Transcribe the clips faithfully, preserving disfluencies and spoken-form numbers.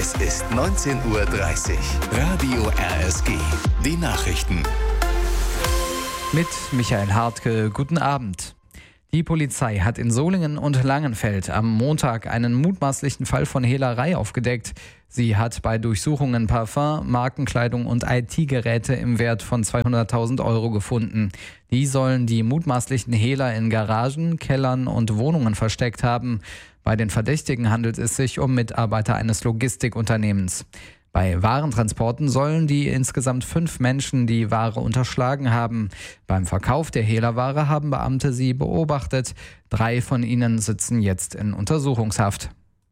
Es ist neunzehn Uhr dreißig. Radio R S G. Die Nachrichten. Mit Michael Hartke, guten Abend. Die Polizei hat in Solingen und Langenfeld am Montag einen mutmaßlichen Fall von Hehlerei aufgedeckt. Sie hat bei Durchsuchungen Parfum, Markenkleidung und I T-Geräte im Wert von zweihunderttausend Euro gefunden. Die sollen die mutmaßlichen Hehler in Garagen, Kellern und Wohnungen versteckt haben. Bei den Verdächtigen handelt es sich um Mitarbeiter eines Logistikunternehmens. Bei Warentransporten sollen die insgesamt fünf Menschen die Ware unterschlagen haben. Beim Verkauf der Hehlerware haben Beamte sie beobachtet. Drei von ihnen sitzen jetzt in Untersuchungshaft.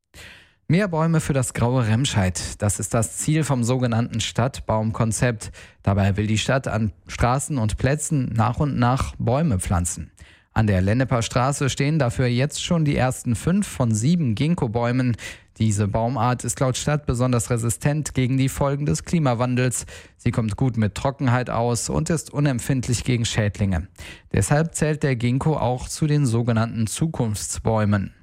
Mehr Bäume für das graue Remscheid. Das ist das Ziel vom sogenannten Stadtbaumkonzept. Dabei will die Stadt an Straßen und Plätzen nach und nach Bäume pflanzen. An der Lenneper Straße stehen dafür jetzt schon die ersten fünf von sieben Ginkgo-Bäumen. Diese Baumart ist laut Stadt besonders resistent gegen die Folgen des Klimawandels. Sie kommt gut mit Trockenheit aus und ist unempfindlich gegen Schädlinge. Deshalb zählt der Ginkgo auch zu den sogenannten Zukunftsbäumen.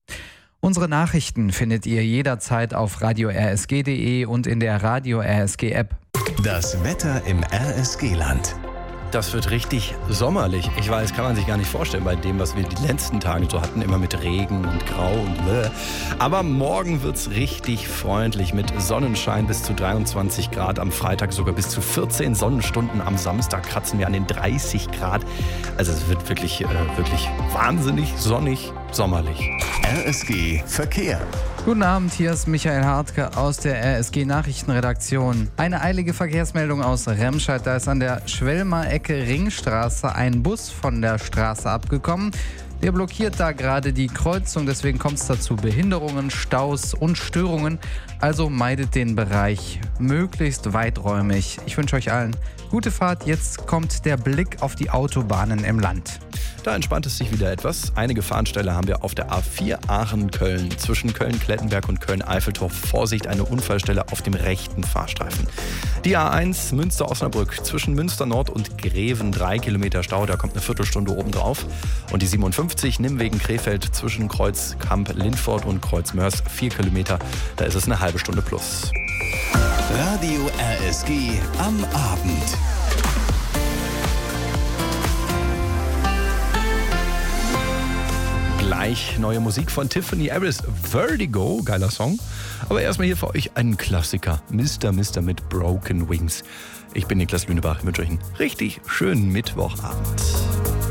Unsere Nachrichten findet ihr jederzeit auf radio r s g punkt d e und in der Radio R S G App. Das Wetter im R S G-Land. Das wird richtig sommerlich. Ich weiß, kann man sich gar nicht vorstellen bei dem, was wir die letzten Tage so hatten, immer mit Regen und Grau und bläh. Aber morgen wird's richtig freundlich mit Sonnenschein bis zu dreiundzwanzig Grad, am Freitag sogar bis zu vierzehn Sonnenstunden, am Samstag kratzen wir an den dreißig Grad. Also es wird wirklich, äh, wirklich wahnsinnig sonnig, sommerlich. R S G Verkehr. Guten Abend, hier ist Michael Hartke aus der R S G Nachrichtenredaktion. Eine eilige Verkehrsmeldung aus Remscheid. Da ist an der Schwelmer Ecke Ringstraße ein Bus von der Straße abgekommen. Der blockiert da gerade die Kreuzung, deswegen kommt es dazu Behinderungen, Staus und Störungen. Also meidet den Bereich möglichst weiträumig. Ich wünsche euch allen gute Fahrt. Jetzt kommt der Blick auf die Autobahnen im Land. Da entspannt es sich wieder etwas. Eine Gefahrenstelle haben wir auf der A vier Aachen-Köln. Zwischen Köln-Klettenberg und Köln-Eiffeltorf. Vorsicht, eine Unfallstelle auf dem rechten Fahrstreifen. Die A eins Münster-Osnabrück. Zwischen Münster Nord und Greven drei Kilometer Stau. Da kommt eine Viertelstunde oben drauf. Und die siebenundfünfzig Nimwegen-Krefeld zwischen Kreuzkamp-Lindfort und Kreuzmörs vier Kilometer. Da ist es eine halbe Stunde plus. Radio R S G am Abend. Gleich neue Musik von Tiffany Harris, Vertigo, geiler Song. Aber erstmal hier für euch einen Klassiker, Mister Mister mit Broken Wings. Ich bin Niklas Lünebach, ich wünsche euch einen richtig schönen Mittwochabend.